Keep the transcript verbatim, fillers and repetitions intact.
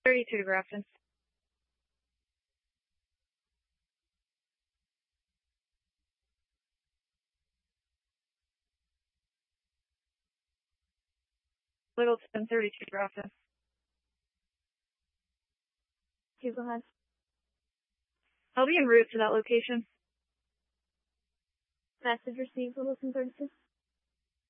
thirty-two, Grafton. Littleton, thirty-two, Grafton. Okay, go ahead. I'll be en route to that location. Message received, Littleton thirty-two.